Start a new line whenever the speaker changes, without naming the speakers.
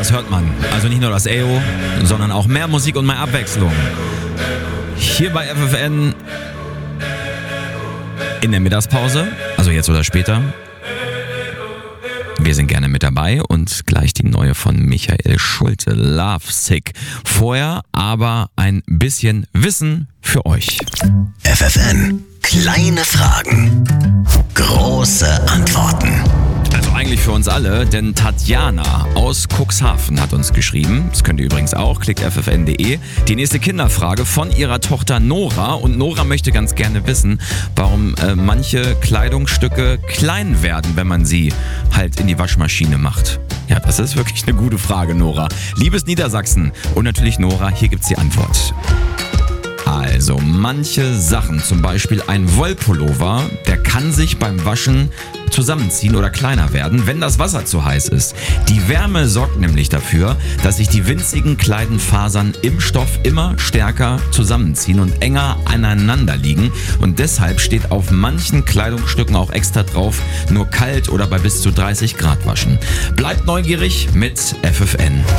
das hört man. Also nicht nur das EO, sondern auch mehr Musik und mehr Abwechslung. Hier bei FFN in der Mittagspause, also jetzt oder später. Wir sind gerne mit dabei und gleich die neue von Michael Schulte, Love Sick. Vorher aber ein bisschen Wissen für euch.
FFN, kleine Fragen, große Antworten.
Also eigentlich für uns alle, denn Tatjana aus Cuxhaven hat uns geschrieben, das könnt ihr übrigens auch, klickt ffn.de, die nächste Kinderfrage von ihrer Tochter Nora. Und Nora möchte ganz gerne wissen, warum manche Kleidungsstücke klein werden, wenn man sie halt in die Waschmaschine macht. Ja, das ist wirklich eine gute Frage, Nora. Liebes Niedersachsen und natürlich Nora, hier gibt's die Antwort. Also manche Sachen, zum Beispiel ein Wollpullover, der kann sich beim Waschen zusammenziehen oder kleiner werden, wenn das Wasser zu heiß ist. Die Wärme sorgt nämlich dafür, dass sich die winzigen kleinen Fasern im Stoff immer stärker zusammenziehen und enger aneinander liegen. Und deshalb steht auf manchen Kleidungsstücken auch extra drauf, nur kalt oder bei bis zu 30 Grad waschen. Bleibt neugierig mit FFN.